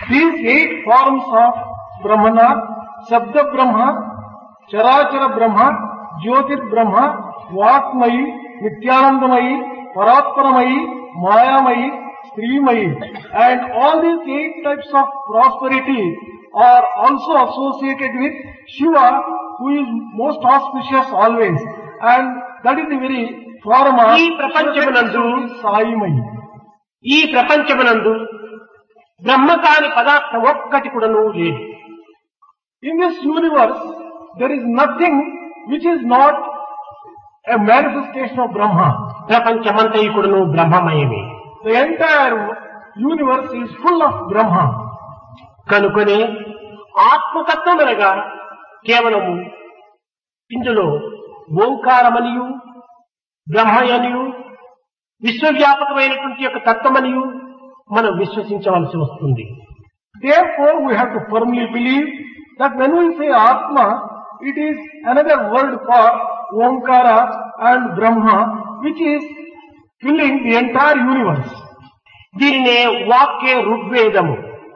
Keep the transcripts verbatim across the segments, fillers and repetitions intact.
These eight forms of Brahmana, Sabda Brahma, Charachara Brahma, Jyotir Brahma, Vatmayi, Nityanandamayi, Paratparamayi, Mayamayi, Srimayi, and all these eight types of prosperity are also associated with Shiva, who is most auspicious always, and that is the very form of ఈ ప్రపంచమునందు Saimayi. ఈ ప్రపంచమునందు బ్రహ్మ కాని పదార్థం ఒక్కటి కూడాను లేదు. In this universe, there is nothing which is not a manifestation of Brahma. ప్రపంచమంతా కూడాను బ్రహ్మమయమే. The entire universe is full of Brahma. కనుకనే ఆత్మతత్వమనగా కేవలము ఇందులో ఓంకారమనియు బ్రహ్మయనియు విశ్వవ్యాపకమైనటువంటి యొక్క తత్వమనియు మనం విశ్వసించవలసి వస్తుంది. Therefore, we have to firmly believe that when we say Atma, it is another word for Omkara and Brahma, which is filling the entire universe. దీనినే వాక్య ఋగ్వేదము.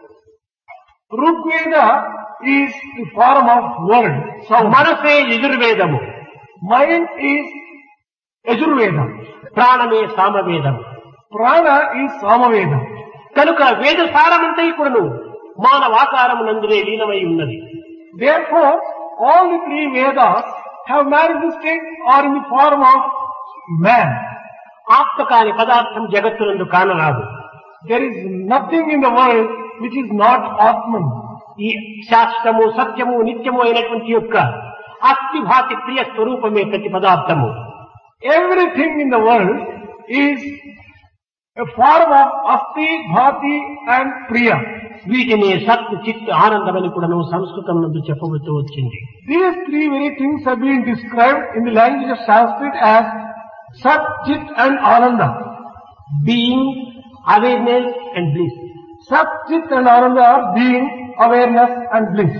Rigveda is the form of word. So, మనసే యజుర్వేదము. mind is Yajurveda. ప్రాణమే సామవేదము. Prana is Samaveda. కనుక వేద సారమంతా కూడాను మానవాకారమునందునే లీనమై ఉన్నది. Therefore, all the three Vedas have manifested or in the form of man. ఆత్మ కాని పదార్థం జగత్తునందు కానరాదు. There is nothing in the world which is not Atman. ఈ శాశ్వతము సత్యము నిత్యము అయినటువంటి యొక్క అస్థిభాతి ప్రియ స్వరూపమే ప్రతి పదార్థము. Everything in the world is a form of Asti, Bhati and Priya. వీటిని సత్ చిత్ ఆనందమని కూడాను సంస్కృతం నందు చెప్పబడుతూ వచ్చింది. These three very things have been described in the language of Sanskrit as Sat, Chit and Ananda. Being, awareness and bliss. Sat, Chit and Ananda are being, awareness and bliss.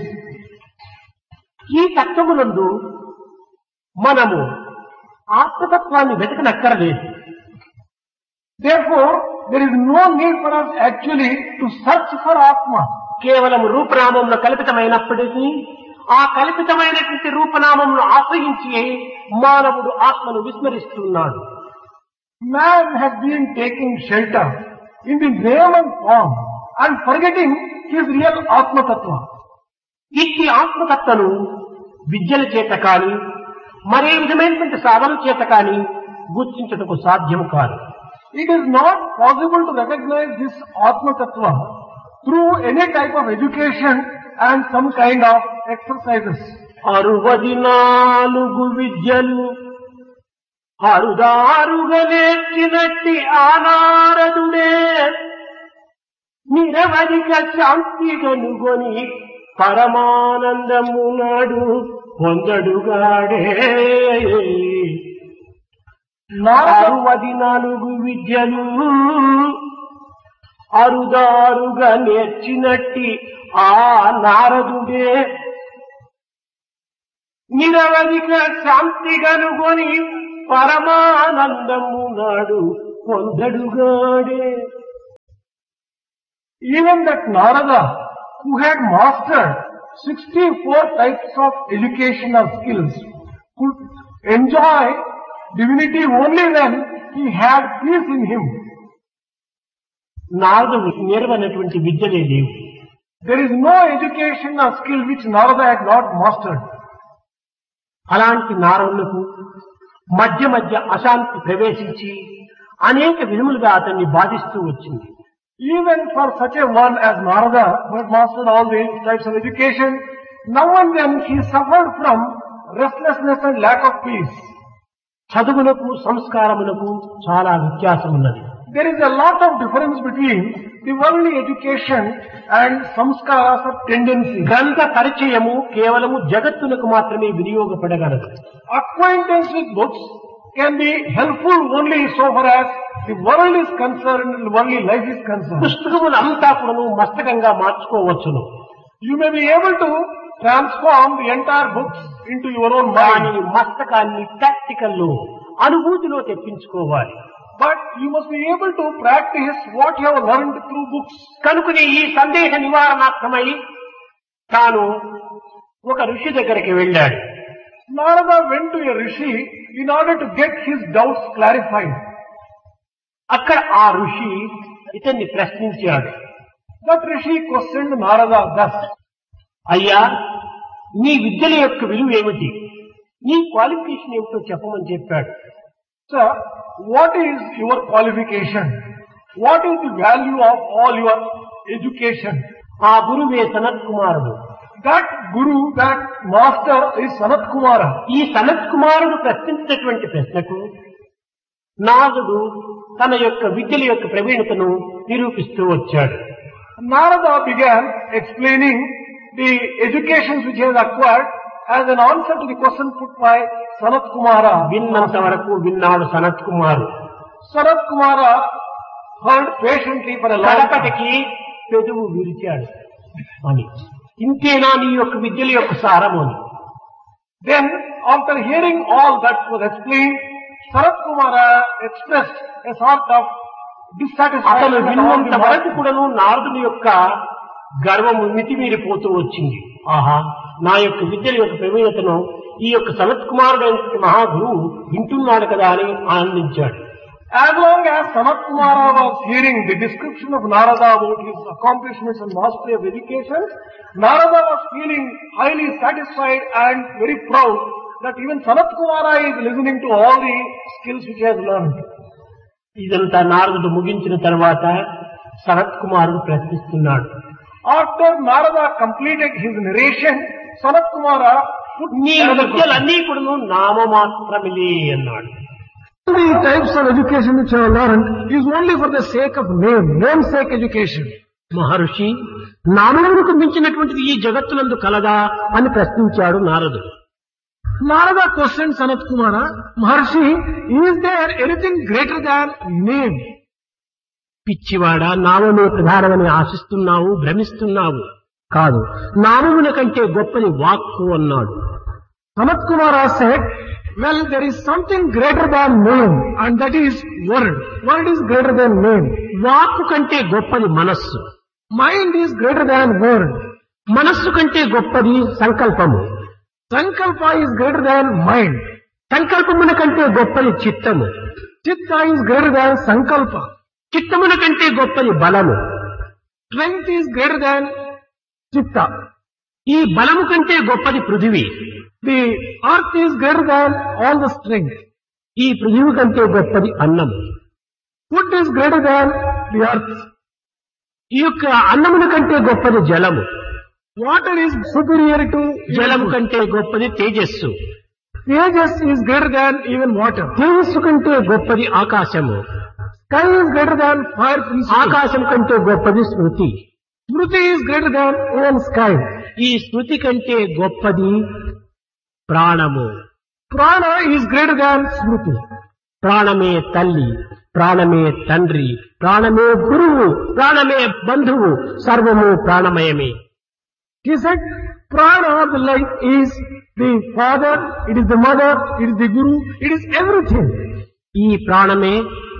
ఈ తత్వమునందు మనము ఆత్మతత్వాన్ని వెతకనక్కరలేదు. Therefore, there is no need for us actually to search for Atma. కేవలం రూపనామంలో కల్పితమైనప్పటికీ ఆ కల్పితమైనటువంటి రూపనామంను ఆశ్రయించి మానవుడు ఆత్మను విస్మరిస్తున్నాడు. Man has been taking shelter in the name and form and forgetting his real Atma Tattva. ఇట్టి ఆత్మతత్వను విద్యల చేత కాని మరే విధమైనటువంటి సాధన చేత కాని గుర్తించుటకు సాధ్యము కాదు. It is not possible to recognize this Atma Tattva through any type of education and some kind of exercises. అరువది నాలుగు విద్యలు అరుదారుగా నేర్చినట్టి ఆనారదుడే నిరవధిక శాంతి కనుగొని పరమానందము నాడు పొందడుగాడే. అరువది నాలుగు విద్యలు అరుదారుగా నేర్చినట్టి ఆ నారదుడే నిరవధిక శాంతి కనుగొని పరమానందము నాడు పొందడుగాడే. Even that Narada, who had mastered sixty-four types of educational skills, could enjoy divinity only when he had peace in him. నారదుడు నేర్వనటువంటి విద్యలే లేవు. There is no education or skill which Narada had not mastered. అలాంటి నారదులకు మధ్య మధ్య అశాంతి ప్రవేశించి అనేక విధములుగా అతన్ని బాధిస్తూ వచ్చింది. Even for such a one as Narada, who had mastered all these types of education, now and then he suffered from restlessness and lack of peace. చదువులకు సంస్కారములకు చాలా వ్యత్యాసం ఉన్నది. There is a lot of difference between the worldly education and samskaras or tendencies. గ్రంథ పరిచయము కేవలము జగత్తులకు మాత్రమే వినియోగపడగలదు. Acquaintance with books can be helpful only so far as the world is concerned and worldly life is concerned. పుస్తకములు అంతా కూడాను మస్తకంగా మార్చుకోవచ్చును. You may be able to transform the entire books into your own కానీ mind. మస్తకాన్ని practical లో అనుభూతిలో తెప్పించుకోవాలి. but you must be able to practice what you have learned through books. కనుకనే ఈ సందేహ నివారణార్థమై తాను ఒక ఋషి దగ్గరికి వెళ్ళాడు. Narada went to a rishi in order to get his doubts clarified. అక్కడ ఆ ఋషి ఇతన్ని ప్రశ్నించాడు. That rishi questioned Narada thus, అయ్యా, నీ విద్యల యొక్క విలువ ఏమిటి, నీ క్వాలిఫికేషన్ ఏమిటో చెప్పమని చెప్పాడు. Sir, what is your qualification? What is the value of all your education? ఆ గురువే సనత్ కుమారుడు. That guru, that master is Sanat Kumara. ఈ సనత్ కుమారుడు ప్రశ్నించినటువంటి ప్రశ్నకు నారదుడు తన యొక్క విద్యల యొక్క ప్రవీణతను నిరూపిస్తూ వచ్చాడు. Narada began explaining the educations which he has acquired as an answer to the question put by Sanat Kumara. విన్నంత వరకు విన్నాడు సనత్ కుమారుడు. Sanat Kumara heard patiently for a long time. కడపటికి పెదవు విరిచాడు అని, ఇంతేనా నీ యొక్క విద్యల యొక్క సారము అని. Then, after hearing all that was explained, Sanat Kumara expressed a sort of అతను dissatisfaction. విన్నంత వరకు కూడాను నారదుని యొక్క గర్వము మితిమీరిపోతూ వచ్చింది. ఆహా, నా యొక్క విద్యల యొక్క ప్రవీణతను ఈ యొక్క సనత్ కుమారుడు మహాగురువు వింటున్నాడు కదా అని ఆనందించాడు. As long as Sanat Kumara was hearing the description of Narada about his accomplishments and mastery of education, Narada was feeling highly satisfied and very proud that even Sanat Kumara is listening to all the skills which he has learned. ఇదంతా నారదుడు ముగించిన తర్వాత సనత్ కుమారుడు ప్రశ్నిస్తున్నాడు. After Narada completed his narration, Sanat Kumara put నీ విద్యలన్నీ కూడా నామమాత్రమిలే అన్నాడు. the types of education which I have learned is only for the sake of name, namesake education. మహర్షి, నామములకు మించినటువంటిది ఈ జగత్తునందు కలదా అని ప్రశ్నించాడు నారదుడు. Narada questioned Sanat Kumara, Maharshi, is there anything greater than name? పిచ్చివాడా, నామమే ప్రధానమని ఆశిస్తున్నావు, భ్రమిస్తున్నావు. కాదు, నామముల కంటే గొప్పది వాక్కు అన్నాడు. Sanat Kumara said, well, there is something greater than name, and that is word. Word is greater than name. వాక్కు కంటే గొప్పది మనస్సు. Mind is greater than word. మనస్సు కంటే గొప్పది సంకల్పము. Sankalpa is greater than mind. సంకల్పమున కంటే గొప్పది చిత్తము. Chitta is greater than Sankalpa. చిత్తమున కంటే గొప్పది బలము. Strength is greater than Chitta. ఈ బలము కంటే గొప్పది పృథివీ. The earth is greater than all the strength. ఈ పృథివీ కంటే గొప్పది అన్నము. Food is greater than the earth. ఈ యొక్క అన్నముల కంటే గొప్పది జలము. Water is superior to జలము కంటే గొప్పది తేజస్సు. Tejas is greater than even water. తేజస్సు కంటే గొప్పది ఆకాశము. Sky is greater than fire principle. ఆకాశం కంటే గొప్పది స్మృతి. Smruti is greater than even sky. ఈ స్మృతి కంటే గొప్పది ప్రాణము. Prana is greater than Smruti. ప్రాణమే తల్లి, ప్రాణమే తండ్రి, ప్రాణమే గురువు, ప్రాణమే బంధువు, సర్వము ప్రాణమయమే. He said, Prana, the life, is the father, it is the mother, it is the guru, it is everything. ఈ ప్రాణమే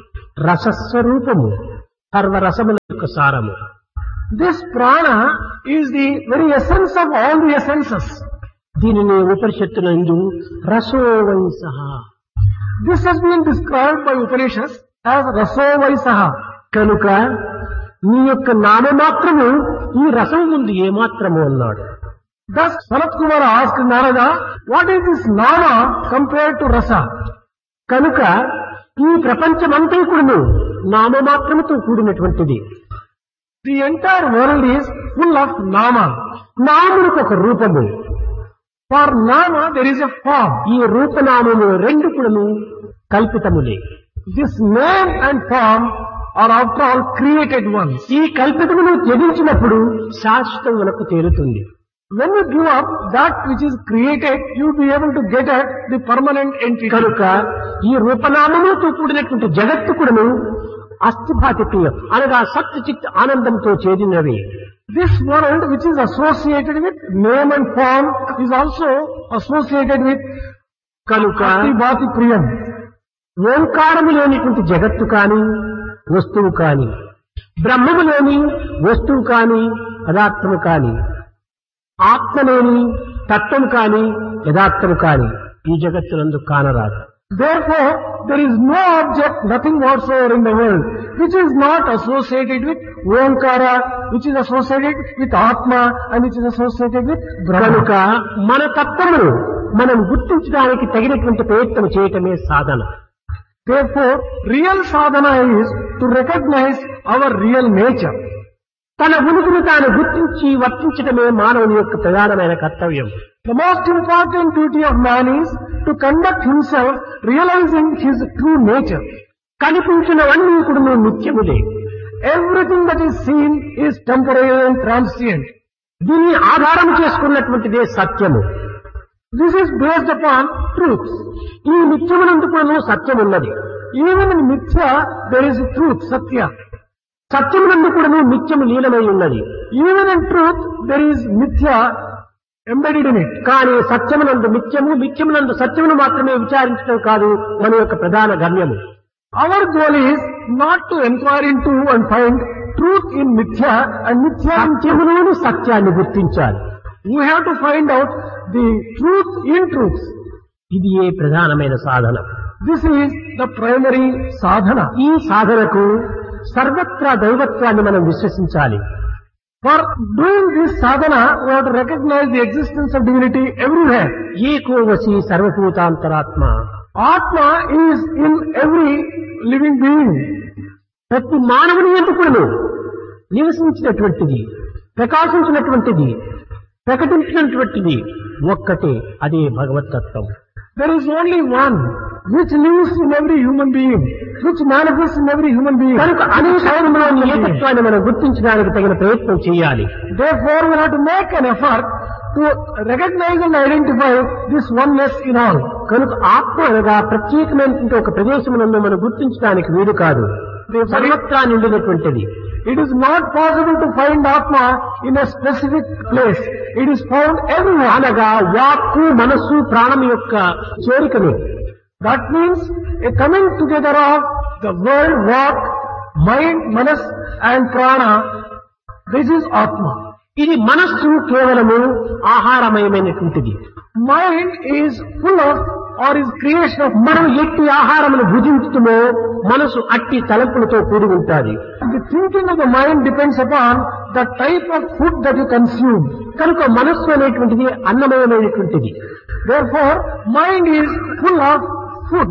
రసస్వరూపము, సర్వరసముల యొక్క సారము. This prana is the very essence of all the essences. దీనిని ఉపనిషత్తునందు రసోవైసః. This has been described by Upanishads as rasovaisaha. కనుక నీ యొక్క నామమాత్రము ఈ రసం ముందు ఏమాత్రము అన్నాడు. Thus Sanat Kumara asked Narada, what is this nama compared to rasa? కనుక ఈ ప్రపంచమంతా కూడాను నామమాత్రముతో కూడినటువంటిది. The entire world is full of nama. నాములకు ఒక రూపము. For nama there is a form. ఈ రూపనామము రెండు కూడాను కల్పితములే. This name and form are after all created ones. ఈ కల్పితమును త్యజించినప్పుడు శాశ్వతమునకు తేలుతుంది. When you give up that which is created, you will be able to get at the permanent entity. కనుక ఈ రూపనామములతో కూడినటువంటి జగత్తు కూడాను అస్థిభాతిక్యం అనగా సత్ చిత్ ఆనందంతో చేరినవి. This world which is associated with name and form is also associated with కనుక Asti Bhati Priyam. ఓంకారము లేనిటువంటి జగత్తు కాని వస్తువు కాని, బ్రహ్మము లేని వస్తువు కాని పదార్థము కాని, ఆత్మ లేని తత్వము కాని యథార్థము కాని ఈ జగత్తునందు కానరాదు. Therefore, there is no object, nothing whatsoever in the world, which is not associated with Omkara, which is associated with Atma, and which is associated with Brahma. కనుక మన తత్వమును మనం గుర్తించడానికి తగినటువంటి ప్రయత్నం చేయటమే సాధన. Therefore, real sadhana is to recognize our real nature. తన ఉనికిని తాను గుర్తించి వర్తించడమే మానవుని యొక్క ప్రధానమైన కర్తవ్యం. The most important duty of man is to conduct himself realizing his true nature. కనిపించినవన్నీ కూడా నిత్యములే. Everything that is seen is temporary and transient. దీన్ని ఆధారం చేసుకున్నటువంటిదే సత్యము. This is based upon truth. ఈ నిత్యమునందు కూడా సత్యం ఉన్నది. Even in Mithya, there is truth, Satya. సత్యమునందు కూడా నిత్యము లీనమై ఉన్నది. Even in truth, there is Mithya embedded in it. కానీ సత్యమునందు నిత్యము, నిత్యమునందు సత్యమును మాత్రమే విచారించడం కాదు మన యొక్క ప్రధాన గమ్యము. Our goal is not to inquire into and find truth in Mithya and Mithya in సత్యములోని సత్యాన్ని గుర్తించాలి. We have to find out the truth in truth. ఇది ఏ ప్రధానమైన సాధన. This is the primary sadhana. ఈ సాధనకు సర్వత్రా దైవత్వాన్ని మనం విశ్వసించాలి. For doing this sadhana, we have to recognize the existence of divinity everywhere. ఏకోవసి సర్వభూతాంతరాత్మ. Atma is in every living being. ప్రతి మానవుని ఎందుకును నివసించినటువంటిది, ప్రకాశించినటువంటిది, ప్రకటించినటువంటిది ఒక్కటే, అదే భగవతత్వం. There is only one which lives in every human being, which manifests in every human being. కనుక అనేకమైన ఏకత్వాన్ని మనం గుర్తించడానికి తగిన ప్రయత్నం చేయాలి. Therefore, we have to make an effort to recognize and identify this oneness in all. కనుక ఆత్మ అనగా ప్రత్యేకమైనటువంటి ఒక ప్రదేశమునందు మనం గుర్తించడానికి వీలు కాదు. సర్వత్రా నిండినటువంటిది. It is not possible to find Atma in a specific place. It is found everywhere. అనగా వాక్కు మనస్సు ప్రాణం యొక్క చేరికను. That means a coming together of the world, walk, mind, manas and prana. This is Atma. ఇది మనస్సు కేవలము ఆహారమయమైనటువంటిది. Mind is full of or is creation of. మనం ఎట్టి ఆహారమును భుజించుతుమో మనసు అట్టి తలంపులతో కూడి ఉంటుంది. The thinking of the mind depends upon the type of food that you consume. కనుక మనస్సు అనేటువంటిది అన్నమయమైనటువంటిది. Therefore, mind is full of food.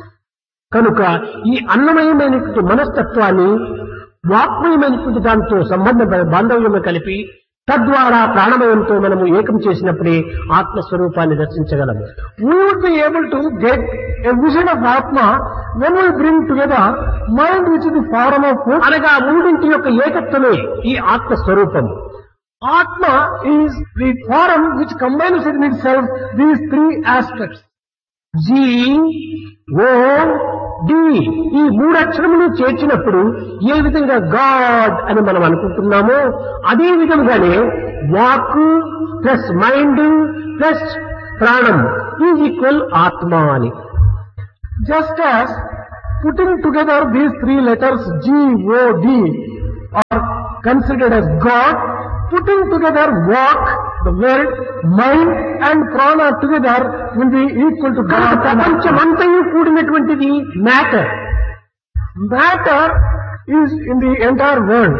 కనుక ఈ అన్నమయమైనటువంటి మనస్తత్వాన్ని వాక్మయమైనటువంటి దాంతో సంబంధ బాంధవ్యము కలిపి తద్వారా ప్రాణమయంతో మనము ఏకం చేసినప్పుడే ఆత్మస్వరూపాన్ని దర్శించగలము. We would be able to get a vision of Atma when we bring together mind, which is the form of food. అనగా మూడింటి యొక్క ఏకత్వమే ఈ ఆత్మస్వరూపము. Atma is the form which combines in itself these three aspects. G O D ఈ మూడు అక్షరములు చేర్చినప్పుడు ఏ విధంగా God అని మనం అనుకుంటున్నామో అదే విధంగానే వాక్ ప్లస్ మైండ్ ప్లస్ ప్రాణం ఈజ్ ఈక్వల్ ఆత్మ అని. Just as putting together these three letters G, O, D are considered as God, putting together walk, the world, mind and prana together will be equal to God. ప్రపంచమంతయు కూడినటువంటిది matter. Matter is in the entire world.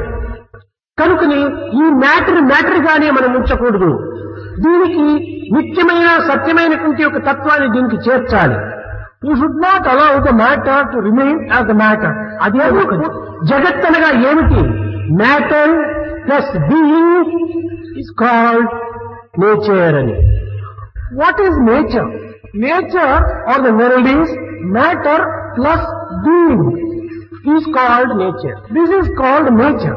కనుకని ఈ matter matter గానే మనం ఉంచకూడదు. దీనికి నిత్యమైన సత్యమైనటువంటి ఒక తత్వాన్ని దీనికి చేర్చాలి. You should not allow the matter to remain as the matter. అదే జగత్ అనగా ఏమిటి? Matter plus being is called nature అని. What is nature? Nature or the world is matter plus being is called nature. This is called nature.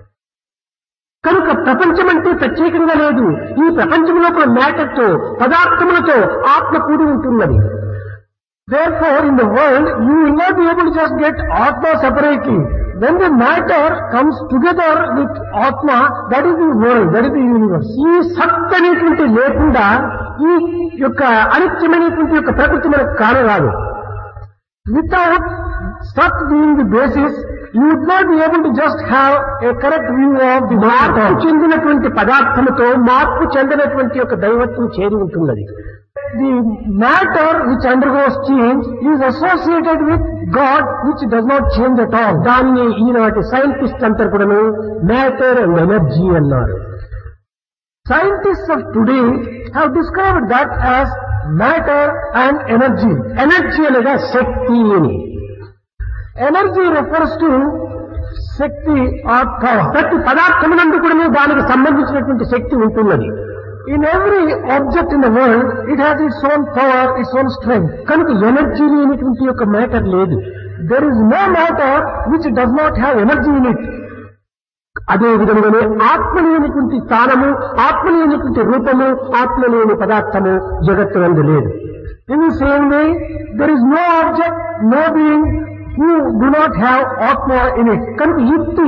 కనుక ప్రపంచం అంటే ప్రత్యేకంగా లేదు. ఈ ప్రపంచంలో మ్యాటర్ తో పదార్థములతో ఆత్మ కూడి ఉంటున్నది. Therefore, in the world, you will not be able to just get Atma separately. When the matter comes together with Atma, that is the world, that is the universe. ఈ సత్ అనేటువంటి లేకుండా ఈ యొక్క అనిత్యమైనటువంటి యొక్క ప్రకృతి మనకు కానరాదు. Without Sat being the basis, you would not be able to just have a correct view of the మార్పు matter. చెందినటువంటి పదార్థముతో మార్పు చెందినటువంటి ఒక దైవత్వం చేరి ఉంటున్నది. The matter which undergoes change is associated with God, which does not change at all. దాన్ని ఈనాటి సైంటిస్ట్ అంతా కూడాను మ్యాటర్ అండ్ ఎనర్జీ అన్నారు. Scientists of today have described that as matter and energy. Energy అనగా శక్తి అని. Energy refers to Shakti or power. ప్రతి పదార్థమునందు కూడా దానికి సంబంధించినటువంటి శక్తి ఉంటున్నది. In every object in the world, it has its own power, its own strength. కనుక energy లేనటువంటి యొక్క మ్యాటర్ లేదు. There is no matter which does not have energy in it. అదే విధంగానే ఆత్మ లేనటువంటి స్థానము, ఆత్మ లేనటువంటి రూపము, ఆత్మ లేని పదార్థము జగత్తు నందు లేదు. In the same way, there is no object, no being who do not have Atma in it. కనుక యుక్తి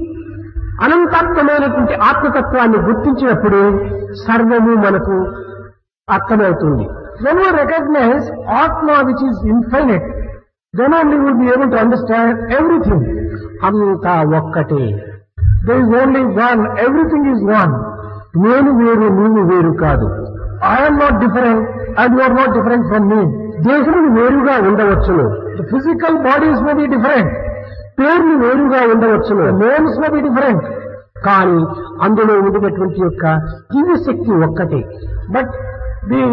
అనంతాత్మమైనటువంటి ఆత్మతత్వాన్ని గుర్తించినప్పుడు సర్వము మనకు అర్థమవుతుంది. When we recognize Atma which is infinite, then only we will be able to understand everything. అంతా ఒక్కటే. There is only one, everything is one. నేను వేరు, నీవు వేరు కాదు. I am not different and you are not different from me. దేహములు వేరుగా ఉండవచ్చును, The physical bodies may be different, పేర్లు వేరుగా ఉండవచ్చును, the names may be different, కానీ అందులో ఉండినటువంటి యొక్క దివ్య శక్తి ఒక్కటే. but the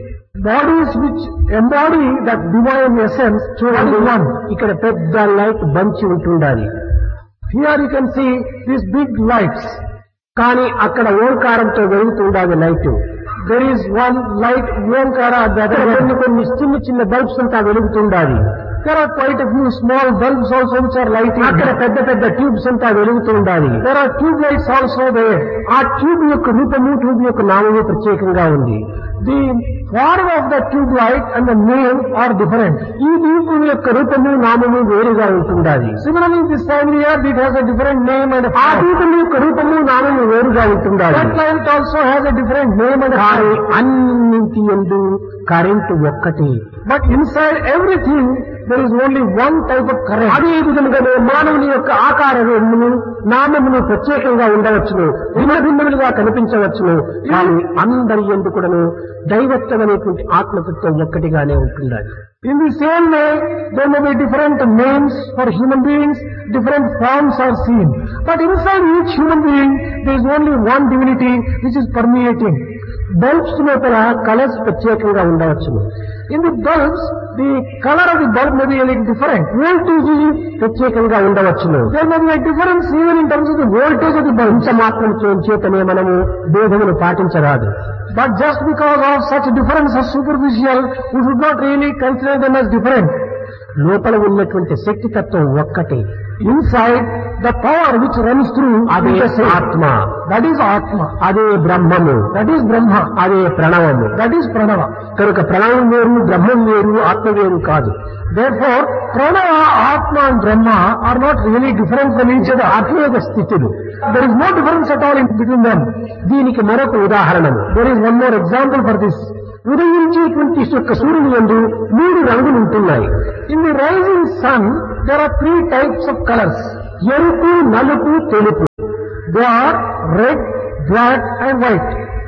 bodies which embody that divine essence, చూడండి, is one. ఇక్కడ పెద్ద లైట్ బంచి ఉంటుండాలి, Here you can see these big lights. కానీ అక్కడ ఓంకారంతో వెలుగుతుండాలి light. There is one light, Omkara, at the other కొన్ని end. కొన్ని చిన్న చిన్న బల్బ్స్ అంతా వెలుగుతుండాలి. There are quite a few small bulbs also which are lighting. అక్కడ పెద్ద పెద్ద ట్యూబ్స్ అంతా వెలుగుతుండాలి. There are tube lights also there. ఆ ట్యూబ్ యొక్క రూపము, ట్యూబ్ యొక్క నామము ప్రత్యేకంగా ఉంది. The form of the tube light and the name are different. ఈ దీపం యొక్క రూపము, నామము వేరుగా ఉంటుండాలి. Similarly, this family it has a different name and a ఆ form. దీపం యొక్క రూపము, నామము వేరుగా ఉంటుండాలి. That light also has a different name and a కానీ form. అన్నింటి యందు కరెంటు ఒక్కటే. But inside everything, there is only one type of current. అదే విధముగానే మానవుని యొక్క ఆకారమును, నామమును ప్రత్యేకంగా ఉండవచ్చును, భిన్న భిన్నములుగా కనిపించవచ్చును, కానీ అందరి యందు కూడాను దైవత్వం అనేటువంటి ఆత్మతత్వం ఒక్కటిగానే ఉంటుండాలి. In the same way, there may be different names for human beings, different forms are seen. But inside each human being, there is only one divinity which is permeating. Bulbs లోపల కలర్స్ ప్రత్యేకంగా ఉండవచ్చును. In the bulbs, the color of the bulb may be a little different. Voltage ప్రత్యేకంగా ఉండవచ్చును. There may be a difference even in terms of the voltage of the bulb. ఇంత మాత్రం చేతనే మనము భేదమును పాటించరాదు. But just because of such difference as superficial, we should not really consider them as different. లోపల ఉన్నటువంటి శక్తి తత్వం ఒక్కటే. Inside, the power which runs through అదే is the same. ఆత్మ, That is Atma. అదే బ్రహ్మము, That is Brahma. అదే ప్రణవము. That is Pranava. కనుక ప్రణవం వేరు, బ్రహ్మం వేరు, ఆత్మ వేరు కాదు. Therefore, Pranava, Atma and Brahma are not really different from each other. అభేద స్థితులు. There is no difference at all in between them. దీనికి మరొక ఉదాహరణము. There is one more example for this. ఉదయించేటువంటి యొక్క సూర్యుని యందు మూడు రంగులు ఉంటున్నాయి. In the rising sun, there are three types of colors. ఎరుపు, నలుపు, తెలుపు. They are red, black and white.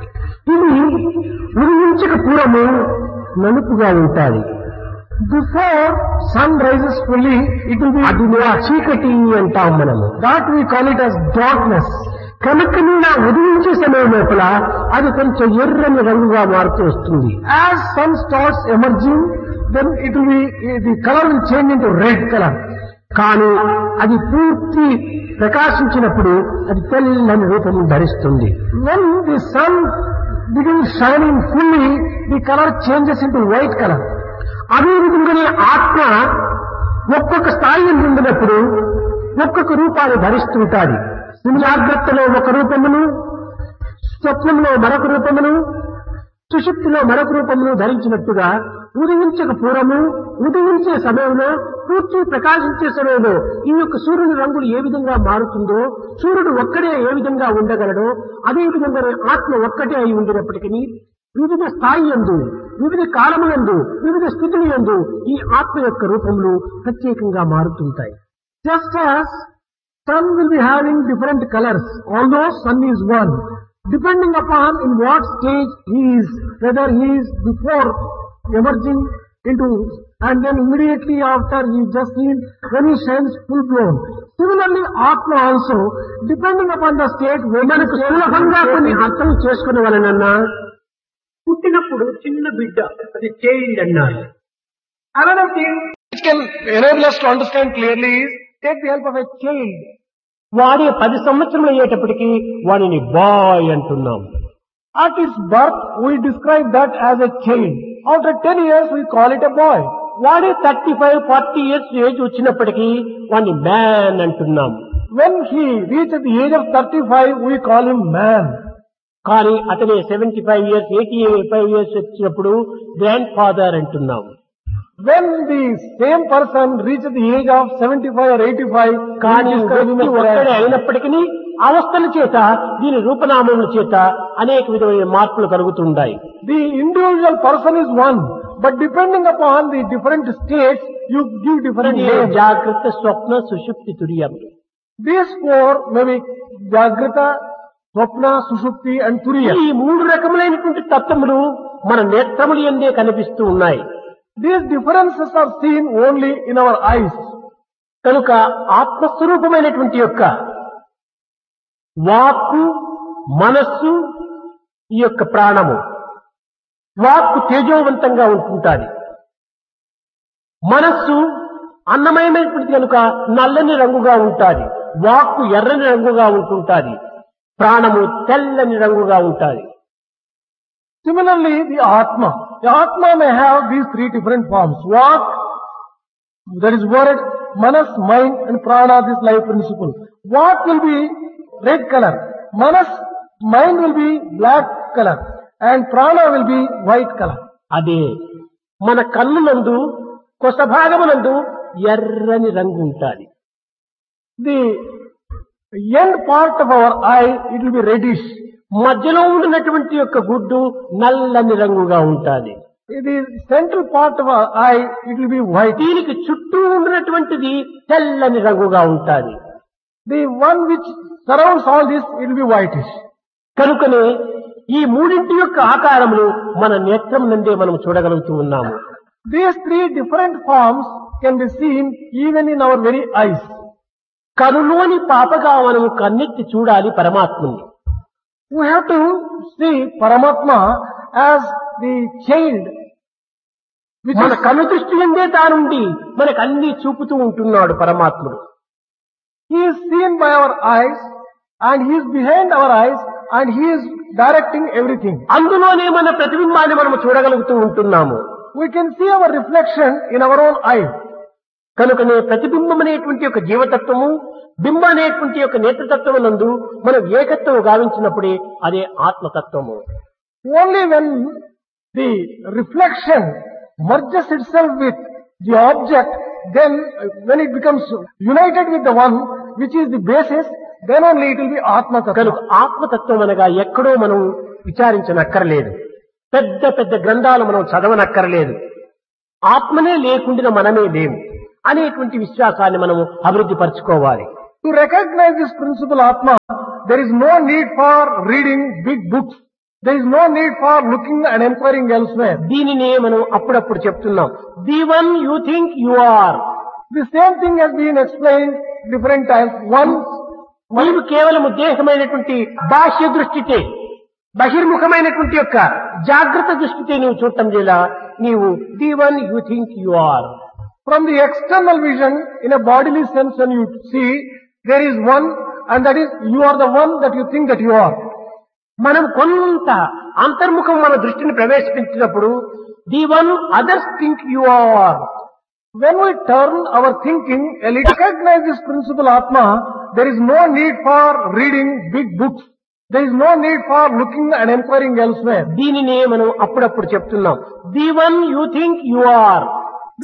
ఇవి ఉదయించక పూర్వము నలుపుగా ఉంటాయి. Before sun rises fully, it will be అది చీకటి అంటాం మనము. that we call it as darkness. కనుక మీద ఉదయించే సమయం లోపల అది కొంచెం ఎర్రని రంగుగా మారుతూ వస్తుంది. As sun starts emerging, then it will be, the color will change into red color. కానీ అది పూర్తి ప్రకాశించినప్పుడు అది తెల్లని రూపం ధరిస్తుంది. When the sun begins shining fully, the color changes into white color. అదే విధంగానే ఆత్మ ఒక్కొక్క స్థాయి ఉండినప్పుడు ఒక్కొక్క రూపాన్ని ధరిస్తుంటాది. జాగ్రత్తలో ఒక రూపమును, స్వప్నంలో మరొక రూపమును, సుషుప్తిలో మరొక రూపమును ధరించినట్టుగా ఉదయించక పూర్వము, ఉదయించే సమయంలో, పూర్తి ప్రకాశించే సమయంలో ఈ యొక్క సూర్యుని రంగులు ఏ విధంగా మారుతుందో, సూర్యుడు ఒక్కడే ఏ విధంగా ఉండగలడో, అదే విధంగానే ఆత్మ ఒక్కటే అయి ఉండినప్పటికీ వివిధ స్థాయి యందు వివిధ కాలములందు వివిధ స్థితులందు ఈ ఆత్మ యొక్క రూపములు ప్రత్యేకంగా మారుతుంటాయి. Just as sun will be having different colors, although sun is one, depending upon in what stage he is, whether he is before emerging into and then immediately after he just seen when he shines full blown. Similarly, Atma also, depending upon the state, when మనకు సులభంగా కొన్ని అర్థం చేసుకునే వాళ్ళనన్నా పుట్టినప్పుడు చిన్న బిడ్డ అది child అన్నారు. Another thing which can enable us to understand clearly is take the help of a child. వాడి పది సంవత్సరములు అయ్యేటప్పటికి వాడిని బాయ్ అంటున్నాం. At its birth, we describe that as a child. After ten years, we call it a boy. వాడే thirty five forty years age వచ్చినప్పటికీ వాడిని man అంటున్నాం. When he reaches the age of thirty-five, we call him man. కానీ అతనే seventy five years eighty five years వచ్చినప్పుడు grand father అంటున్నాం. When the same person reaches the age of seventy-five or eighty-five, కానీ వ్యక్తి ఒక్కడే అయినప్పటికీ అవస్థల చేత దీని రూపనామముల చేత అనేక విధమైన మార్పులు కలుగుతుంటాయి. The individual person is one, but depending upon the different states, you give different names. జాగ్రత్త, స్వప్న, సుషుప్తి, తురియం. These four may be Jagrata, Swapna, Sushupti and Turiya. ఈ మూడు రకములైనటువంటి తత్వములు మన నేత్రములు యందే కనిపిస్తూ ఉన్నాయి. These differences are seen only in our eyes. కనుక ఆత్మస్వరూపమైనటువంటి యొక్క వాక్కు, మనస్సు, ఈ యొక్క ప్రాణము. వాక్కు తేజోవంతంగా ఉంటుంటాది. మనస్సు అన్నమయమైనటువంటి కనుక నల్లని రంగుగా ఉంటాది. వాక్కు ఎర్రని రంగుగా ఉంటుంటాది. ప్రాణము తెల్లని రంగుగా ఉంటాది. Similarly, the Atma. The Atma may have these three different forms. Vak, that is word, Manas, mind and Prana, this life principle. Vak will be red color. Manas, mind will be black color. And Prana will be white color. అదే మన కన్నునందు కొస భాగమునందు ఎర్రని రంగు ఉంటాది. The end part of our eye, it will be reddish. మధ్యలో ఉన్నటువంటి యొక్క గుడ్డు నల్లని రంగుగా ఉంటాది. The central part of our eye, it will be white. దీనికి చుట్టూ ఉన్నటువంటిది తెల్లని రంగుగా ఉంటాది. The one which surrounds all this, it will be whitish. కనుకనే ఈ మూడింటి యొక్క ఆకారములు మన నేత్రం నుండే మనం చూడగలుగుతూ ఉన్నాము. These three different forms can be seen even in our very eyes. కనులోని పాపగా మనము కన్నెత్తి చూడాలి పరమాత్మని. We have to see Paramatma as the child. మన కన్ను దృష్టి ఎందే తానుండి మనకు అన్ని చూపుతూ ఉంటున్నాడు పరమాత్ముడు. He is seen by our eyes and he is behind our eyes and he is directing everything. అందులోనే మన ప్రతిబింబాన్ని మనము చూడగలుగుతూ ఉంటున్నాము. We can see our reflection in our own eye. కనుకనే ప్రతిబింబం అనేటువంటి యొక్క జీవతత్వము, బింబ అనేటువంటి యొక్క నేత్రతత్వము నందు మనం ఏకత్వం గావించినప్పుడే అదే ఆత్మతత్వము. Only when the reflection merges itself with the object, then when it becomes united with the one which is the basis, then only it will be Atma Tattva. కనుక ఆత్మతత్వం అనగా ఎక్కడో మనం విచారించనక్కర్లేదు. పెద్ద పెద్ద గ్రంథాలు మనం చదవనక్కర్లేదు. ఆత్మనే లేకుండా మనమే లేము అనేటువంటి విశ్వాసాన్ని మనం అభివృద్ధి పరచుకోవాలి. To recognize this principle Atma, there is no need for reading big books. There is no need for looking and inquiring elsewhere. దీనినే మనం అప్పుడప్పుడు చెప్తున్నాం. The one you think you are. The same thing has been explained different times. One, నీవు కేవలం దేహమైనటువంటి బాహ్య దృష్టితే, బహిర్ముఖమైనటువంటి యొక్క జాగ్రత్త దృష్టితే నీవు చూడటం లేదా, నీవు the one you think you are. from the external vision, in a bodily sense, when you see, there is one, and that is, you are the one that you think that you are. మనం కొంత అంతర్ముఖం మన దృష్టిని ప్రవేశించినప్పుడు the one others think you are. When we turn our thinking a little, recognize this principle Atma, there is no need for reading big books. There is no need for looking and inquiring elsewhere. దీనినే మనం అప్పుడప్పుడు చెప్తున్నాం. The one you think you are.